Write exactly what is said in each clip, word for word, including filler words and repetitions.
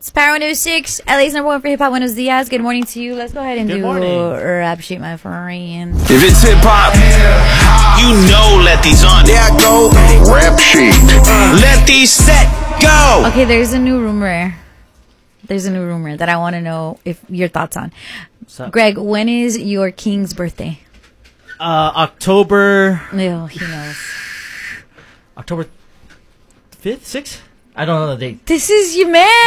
It's Power one oh six, L A's number one for hip hop. Buenos dias. Good morning to you. Let's go ahead and Good do morning. rap sheet, my friend. If it's hip hop, You know, let these on. there I go. Rap sheet. Let these set go. Okay, there's a new rumor. There's a new rumor that I want to know if your thoughts on. So, Greg, when is your king's birthday? uh, October Oh, he knows. October fifth, sixth. I don't know the date. This is your man.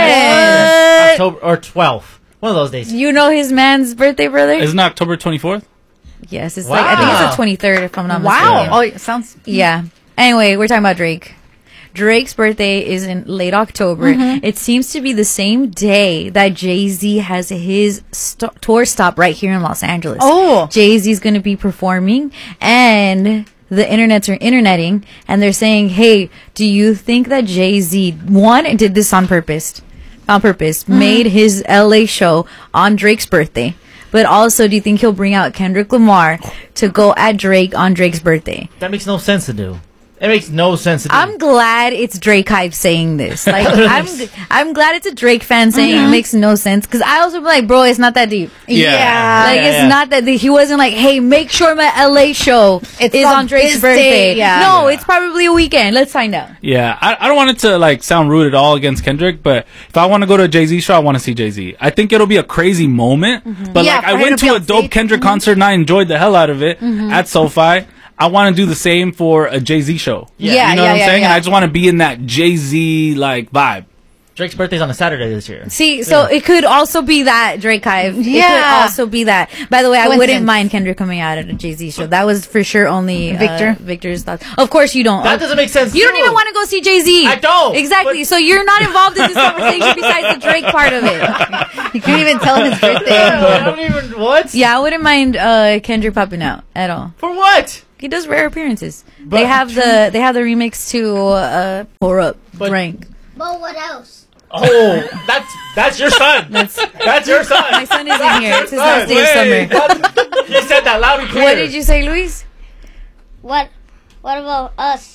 Yeah, October or twelfth. One of those days. You know his man's birthday, brother? Isn't it October twenty-fourth? Yes, it's like I think Wow. it's the twenty-third, if I'm not Wow. mistaken. Oh, it sounds. Yeah. Anyway, we're talking about Drake. Drake's birthday is in late October. It seems to be the same day that Jay-Z has his st- tour stop right here in Los Angeles. Oh. Jay-Z's going to be performing, and the internets are interneting, and they're saying, hey, do you think that Jay-Z, one, did this on purpose, on purpose, made his L A show on Drake's birthday? But also, do you think he'll bring out Kendrick Lamar to go at Drake on Drake's birthday? That makes no sense to do. It makes no sense to do. I'm glad it's Drake hype saying this. Like, I'm, I'm glad it's a Drake fan saying it makes no sense. Because I also be like, bro, it's not that deep. Yeah. Like, Yeah, it's yeah. not that deep. He wasn't like, hey, make sure my L A show It's is on on Drake's this birthday. day, yeah. No, it's probably a weekend. Let's find out. Yeah, I, I don't want it to like sound rude at all against Kendrick, but if I want to go to a Jay-Z show, I want to see Jay-Z. I think it'll be a crazy moment, but Yeah, like for I him went to be to a on dope stage. Kendrick concert and I enjoyed the hell out of it at SoFi. I want to do the same for a Jay-Z show. Yeah, you know yeah, what I'm yeah, saying? yeah. And I just want to be in that Jay-Z like vibe. Drake's birthday's on a Saturday this year. See, so it could also be that Drake hype. It could Yeah. also be that. By the way, I Coincidence. wouldn't mind Kendrick coming out at a Jay-Z show. That was for sure only uh, Victor? Victor's thoughts. Of course you don't. That doesn't make sense. You don't too. even want to go see Jay-Z. I don't, Exactly. but- So you're not involved in this conversation besides the Drake part of it. You can't even tell him his birthday. Yeah, I don't even. What? Yeah, I wouldn't mind uh, Kendrick popping out at all. For what? He does rare appearances. But- they have the they have the remix to uh, Pour Up, But- Frank. But what else? Oh, that's that's your son. That's that's your son. My son is in That's here. your It's his son. last day of Wait, summer. that's- He said that loud and clear. What did you say, Luis? What? What about us?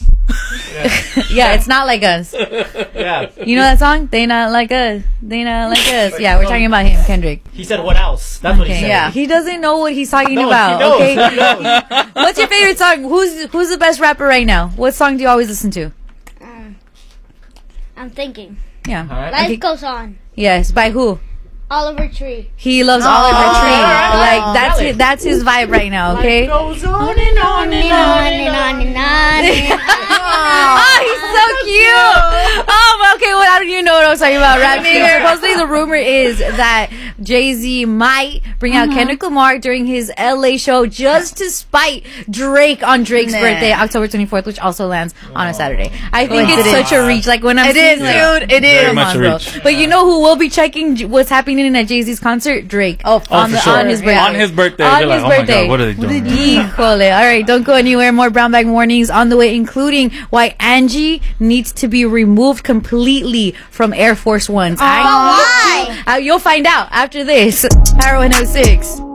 Yeah, it's not like us. Yeah. You know that song? They not like us. They not like us. Yeah, we're talking about him, Kendrick. He said what else? That's what he Okay. said. Yeah. He doesn't know what he's talking No, about. he knows. Okay. He knows. What's your favorite song? Who's who's the best rapper right now? What song do you always listen to? Um, I'm thinking. Yeah. All right. Life Okay. goes on. Yes. By who? Oliver Tree. He loves Oliver Tree. alright. Like that's Valid. his, that's his vibe right now. Okay. Goes on and on and on and on. Oh, he's so cute. Oh, okay. Well, I don't even know what I was talking about. Rap sheet. Supposedly, the rumor is that Jay-Z might bring out Kendrick Lamar during his L A show just to spite Drake on Drake's Nah. birthday, October twenty-fourth, which also lands on a Saturday. I think it's Coincidence. such a reach. Like when I'm It seeing, is, like, dude. It is. Very come much on, a bro. reach. But you know who will be checking j- what's happening at Jay-Z's concert? Drake. Oh, on for the sure. on his birthday. Yeah. On his birthday, On they're his like, oh my birthday. God, what are they doing? Híjole. All right, don't go anywhere. More brown bag warnings on the way, including why Angie needs to be removed completely from Air Force Ones. I why? Uh, you'll find out after this. Power one oh six.